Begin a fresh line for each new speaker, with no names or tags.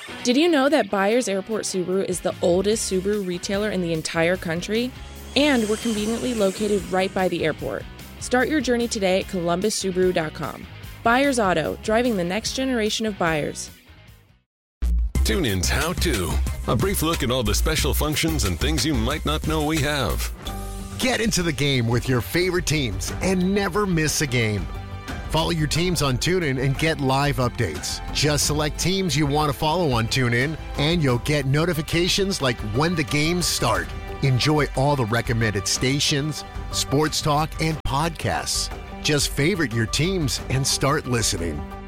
Did you know that Byers Airport Subaru is the oldest Subaru retailer in the entire country? And we're conveniently located right by the airport. Start your journey today at columbussubaru.com. Byers Auto, driving the next generation of buyers.
TuneIn's How To. A brief look at all the special functions and things you might not know we have.
Get into the game with your favorite teams and never miss a game. Follow your teams on TuneIn and get live updates. Just select teams you want to follow on TuneIn, and you'll get notifications like when the games start. Enjoy all the recommended stations, sports talk, and podcasts. Just favorite your teams and start listening.